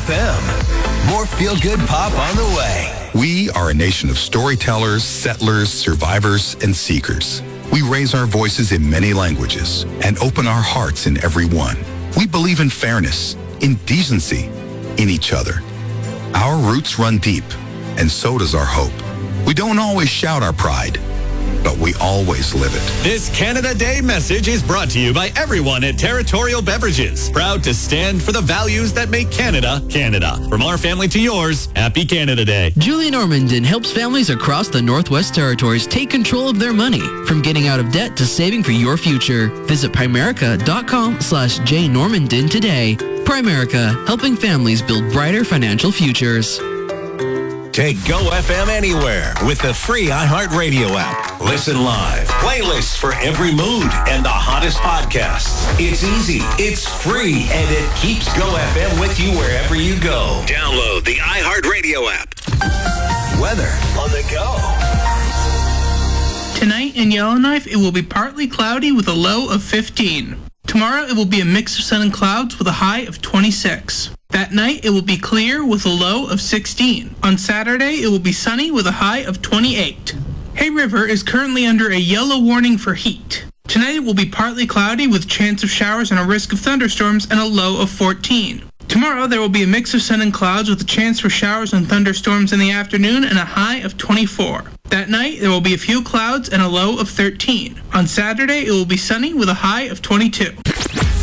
FM. More feel-good pop on the way. We are a nation of storytellers, settlers, survivors, and seekers. We raise our voices in many languages and open our hearts in every one. We believe in fairness, in decency, in each other. Our roots run deep, and so does our hope. We don't always shout our pride, but we always live it. This Canada Day message is brought to you by everyone at Territorial Beverages. Proud to stand for the values that make Canada, Canada. From our family to yours, happy Canada Day. Julie Normandin helps families across the Northwest Territories take control of their money, from getting out of debt to saving for your future. Visit Primerica.com/jnormandin today. Primerica, helping families build brighter financial futures. Take Go FM anywhere with the free iHeartRadio app. Listen live, playlists for every mood, and the hottest podcasts. It's easy, it's free, and it keeps Go FM with you wherever you go. Download the iHeartRadio app. Weather on the go. Tonight in Yellowknife, it will be partly cloudy with a low of 15. Tomorrow, it will be a mix of sun and clouds with a high of 26. That night, it will be clear with a low of 16. On Saturday, it will be sunny with a high of 28. Hay River is currently under a yellow warning for heat. Tonight, it will be partly cloudy with chance of showers and a risk of thunderstorms and a low of 14. Tomorrow, there will be a mix of sun and clouds with a chance for showers and thunderstorms in the afternoon and a high of 24. That night, there will be a few clouds and a low of 13. On Saturday, it will be sunny with a high of 22.